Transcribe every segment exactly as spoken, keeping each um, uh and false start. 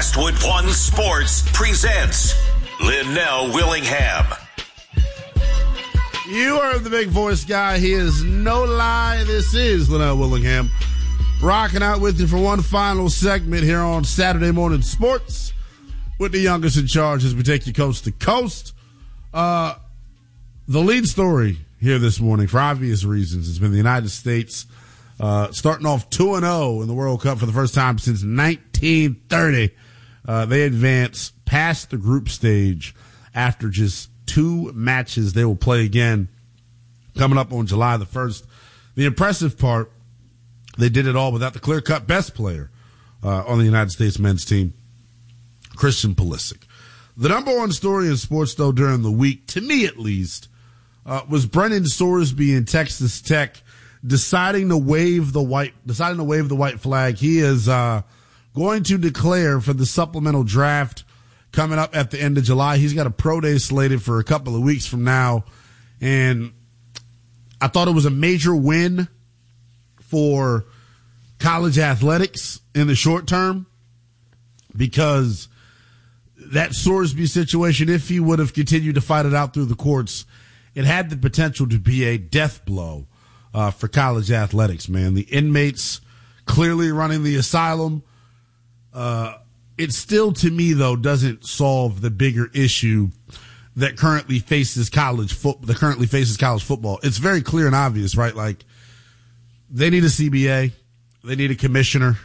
Westwood One Sports presents Linnell Willingham. You are the big voice guy. He is no lie. This is Linnell Willingham. Rocking out with you for one final segment here on Saturday Morning Sports with the youngest in charge as we take you coast to coast. Uh, the lead story here this morning, for obvious reasons, has been the United States uh, starting off two and oh in the World Cup for the first time since nineteen thirty. Uh, they advance past the group stage after just two matches. They will play again coming up on July the first. The impressive part, they did it all without the clear-cut best player uh, on the United States men's team, Christian Pulisic. The number one story in sports, though, during the week, to me at least, uh, was Brennan Sorsby in Texas Tech deciding to wave the white, deciding to wave the white flag. He is uh, going to declare for the supplemental draft coming up at the end of July. He's got a pro day slated for a couple of weeks from now, and I thought it was a major win for college athletics in the short term, because that Sorsby situation, if he would have continued to fight it out through the courts, it had the potential to be a death blow uh, for college athletics, man. The inmates clearly running the asylum. Uh, it still, to me, though, doesn't solve the bigger issue that currently faces college foot that currently faces college football. It's very clear and obvious, right? Like, they need a C B A, they need a commissioner,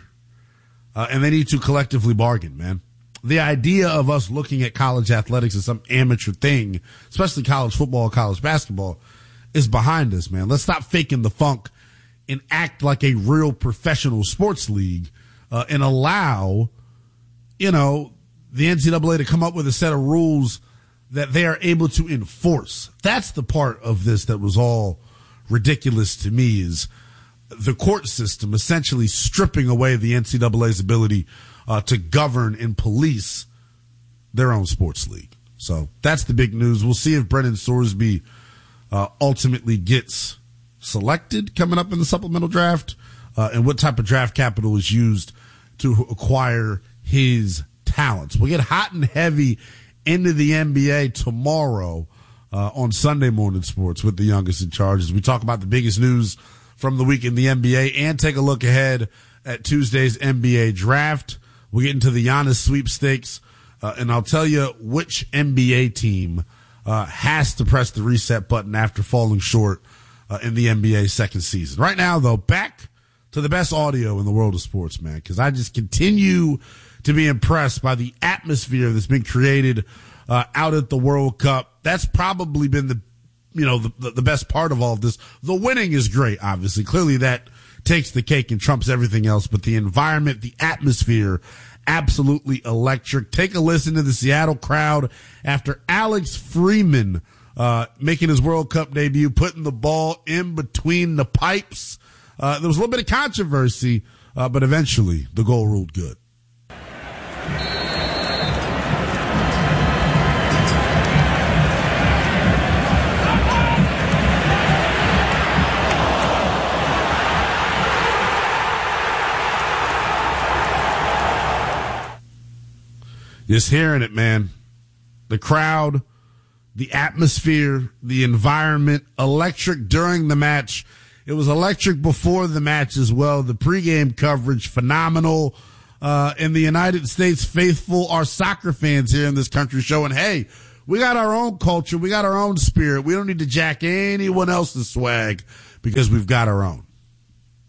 uh, and they need to collectively bargain, man. The idea of us looking at college athletics as some amateur thing, especially college football, college basketball, is behind us, man. Let's stop faking the funk and act like a real professional sports league, uh, and allow, you know, the N C double A to come up with a set of rules that they are able to enforce. That's the part of this that was all ridiculous to me, is the court system essentially stripping away the N C double A's ability uh, to govern and police their own sports league. So that's the big news. We'll see if Brennan Sorsby uh, ultimately gets selected coming up in the supplemental draft, uh, and what type of draft capital is used to acquire his talents. We'll get hot and heavy into the N B A tomorrow uh, on Sunday Morning Sports with the youngest in charge, as we talk about the biggest news from the week in the N B A and take a look ahead at Tuesday's N B A draft. We'll get into the Giannis sweepstakes, uh, and I'll tell you which N B A team uh, has to press the reset button after falling short uh, in the N B A second season. Right now, though, back to the best audio in the world of sports, man, because I just continue to be impressed by the atmosphere that's been created uh, out at the World Cup. That's probably been the, you know, the, the best part of all of this. The winning is great, obviously. Clearly that takes the cake and trumps everything else, but the environment, the atmosphere, absolutely electric. Take a listen to the Seattle crowd after Alex Freeman uh, making his World Cup debut, putting the ball in between the pipes. Uh, there was a little bit of controversy, uh, but eventually the goal ruled good. Just hearing it, man. The crowd, the atmosphere, the environment, electric during the match. It was electric before the match as well. The pregame coverage, phenomenal. Uh, and the United States faithful, our soccer fans here in this country showing, hey, we got our own culture. We got our own spirit. We don't need to jack anyone else's swag because we've got our own.